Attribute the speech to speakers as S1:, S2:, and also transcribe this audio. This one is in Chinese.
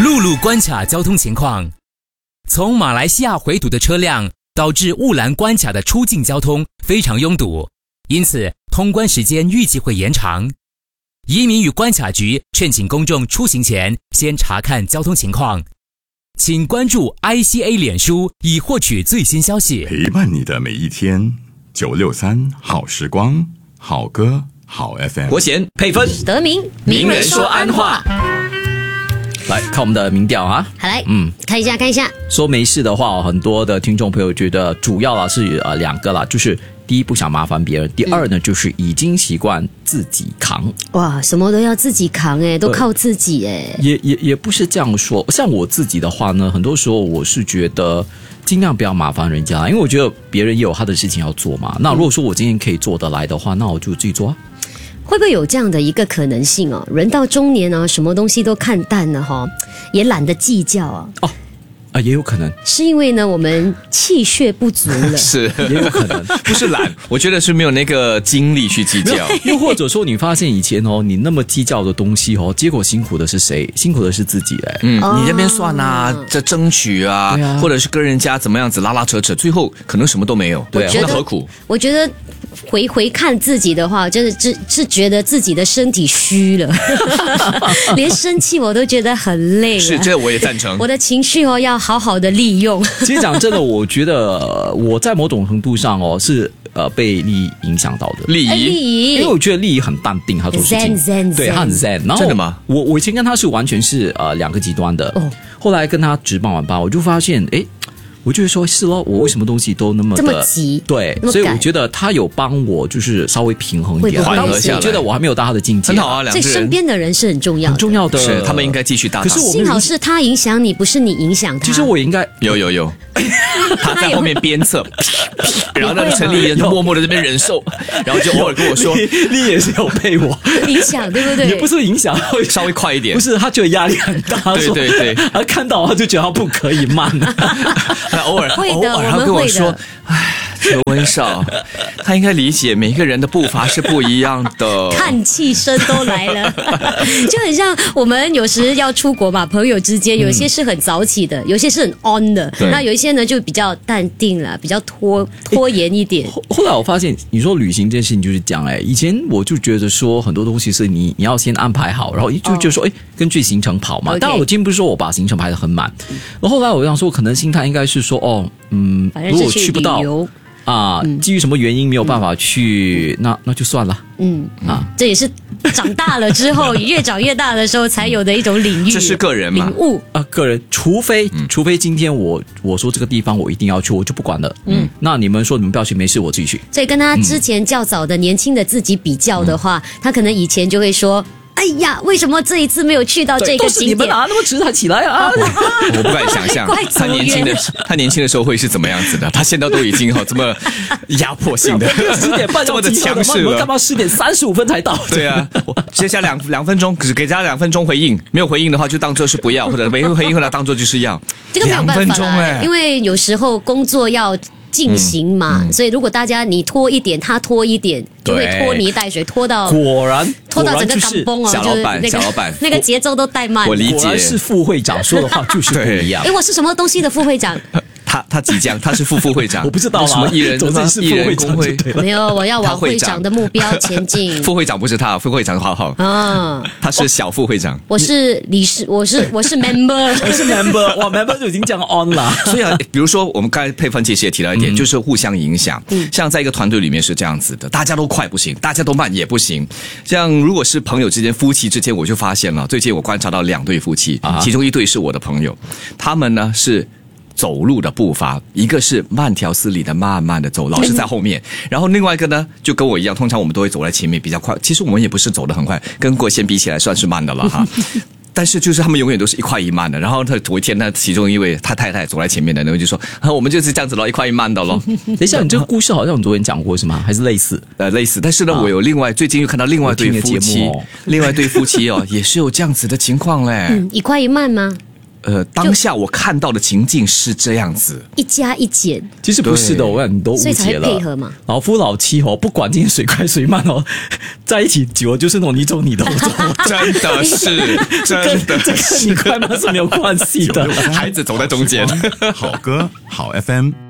S1: 陆路关卡交通情况：从马来西亚回堵的车辆导致雾兰关卡的出境交通非常拥堵，因此通关时间预计会延长。移民与关卡局劝请公众出行前先查看交通情况。请关注 ICA 脸书以获取最新消息。
S2: 陪伴你的每一天，963好时光，好歌好 FM。
S3: 国贤配分，
S4: 得名，
S3: 名人说安话。来看我们的民调啊，
S4: 好来，看一下。
S3: 说没事的话，很多的听众朋友觉得主要啦是两个啦，就是第一不想麻烦别人，第二呢就是已经习惯自己扛。
S4: 哇，什么都要自己扛都靠自己
S3: 也不是这样说。像我自己的话呢，很多时候我是觉得尽量不要麻烦人家，因为我觉得别人也有他的事情要做嘛。那如果说我今天可以做得来的话，那我就自己做啊。
S4: 会不会有这样的一个可能性哦？人到中年什么东西都看淡了也懒得计较
S3: 也有可能
S4: 是因为呢我们气血不足了。
S3: 是也有可能
S5: 不是懒，我觉得是没有那个精力去计较。
S3: 又或者说你发现以前你那么计较的东西结果辛苦的是谁？辛苦的是自己
S5: 你那边算这争取或者是跟人家怎么样子拉拉扯扯，最后可能什么都没有。
S3: 对，
S5: 那何苦？
S4: 我觉得回看自己的话，就是是觉得自己的身体虚了，连生气我都觉得很累了。
S5: 是，这我也赞成。
S4: 我的情绪要好好的利用。
S3: 其实讲真的，我觉得我在某种程度上是被利益影响到的。
S5: 利益，
S3: 因为我觉得利益很淡定，他做事情，对，他很 zen。然后
S5: 真的吗？
S3: 我以前跟他是完全是两个极端的。后来跟他直棒完吧，我就发现我就会说是咯，我为什么东西都那么的
S4: 这么急？
S3: 对，所以我觉得他有帮我，就是稍微平衡一点，
S5: 缓和下来。
S3: 我觉得我还没有到他的境界，
S5: 很好啊，两个人。
S4: 所以身边的人是很重要的，
S3: 很重要的，
S5: 是他们应该继续搭档。
S3: 可是
S4: 幸好是他影响你，不是你影响他。
S3: 其实我应该
S5: 有，他在后面鞭策，然后那个陈立言就默默的这边忍受，然后就偶尔跟我说，
S3: 你也是有被我
S4: 影响，对不对？
S3: 也不是影响，
S5: 稍微快一点。
S3: 不是，他觉得压力很大，
S5: 对，
S3: 他看到他就觉得他不可以慢，
S5: 偶尔他跟我说，邱文少，他应该理解每个人的步伐是不一样的。
S4: 叹气声都来了，就很像我们有时要出国嘛，朋友之间有些是很早起的，有些是很 on 的，那有一些呢就比较淡定了，比较拖延一点。
S3: 后来我发现，你说旅行这件事情就是这样以前我就觉得说很多东西是你要先安排好，然后就说根据行程跑嘛。当然我今天不是说我把行程排得很满，然后后来我想说可能心态应该是说如果去不到基于什么原因没有办法去，那就算了。
S4: 这也是长大了之后，越长越大的时候才有的一种领域。
S5: 这是个人嘛？
S4: 领悟
S3: 个人，除非今天我说这个地方我一定要去，我就不管了。那你们说你们不要去，没事，我自己去。
S4: 所以跟他之前较早的年轻的自己比较的话，他可能以前就会说，哎呀，为什么这一次没有去到这个景点？
S3: 都是你们那么迟才起来啊！
S5: 我不敢想象他年轻的时候会是怎么样子的。他现在都已经这么压迫性的
S3: 10点半
S5: 这么的强势了，
S3: 你们干嘛10点35分才到？
S5: 对啊，接下来2分钟，给他2分钟回应，没有回应的话就当做是不要，或者没回应后来当做就是要。
S4: 这个没有办法啦，因为有时候工作要进行嘛，所以如果大家你拖一点，他拖一点，就会拖泥带水，拖到
S3: 果然
S4: 整个钢崩
S5: 小老板
S4: 那个节奏都带慢。
S5: 我理解，
S3: 果然是副会长说的话就是不一样。
S4: 我是什么东西的副会长？
S5: 他即将，他是副会长，
S3: 我不知道
S5: 什么艺人工会
S4: 没有，我要往会长的目标前进。
S5: 副会长不是他，副会长好他是小副会长。
S4: 我是理事，我是 member，
S3: 我是 member， 哇 member 就已经这样 on 了。
S5: 所以比如说我们刚才配分其实也提到一点，就是互相影响。像在一个团队里面是这样子的，大家都快不行，大家都慢也不行。像如果是朋友之间、夫妻之间，我就发现了，最近我观察到2对夫妻，其中一对是我的朋友，他们呢是走路的步伐，一个是慢条斯理的慢慢的走，老是在后面，然后另外一个呢就跟我一样，通常我们都会走在前面比较快，其实我们也不是走得很快，跟国贤比起来算是慢的了哈。但是就是他们永远都是一快一慢的，然后有一天呢，其中一位他太太走在前面的，然后就说我们就是这样子咯，一快一慢的咯。
S3: 等一下，你这个故事好像你昨天讲过是吗？还是类似？
S5: 类似，但是呢，我有最近又看到另外一对夫妻，另外一对夫妻也是有这样子的情况嘞。
S4: 一快一慢吗？
S5: 当下我看到的情境是这样子，
S4: 一加一减，
S3: 其实不是的，我看你都误
S4: 所以才
S3: 解了。
S4: 会配合嘛。
S3: 老夫老妻哦，不管今天谁快谁慢哦，在一起久了就是那种你走你的，我走我的。
S5: 真的是，真的
S3: 这个你快慢是没有关系的。
S5: 孩子走在中间。
S2: 好歌好 FM。